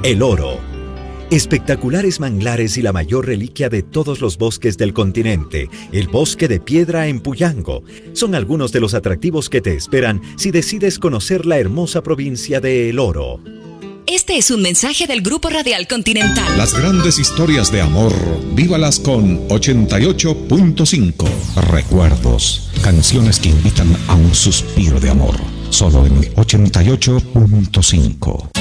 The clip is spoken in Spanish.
El oro. Espectaculares manglares y la mayor reliquia de todos los bosques del continente, el bosque de piedra en Puyango, son algunos de los atractivos que te esperan si decides conocer la hermosa provincia de El Oro. Este es un mensaje del Grupo Radial Continental. Las grandes historias de amor, vívalas con 88.5. Recuerdos, canciones que invitan a un suspiro de amor. Solo en 88.5.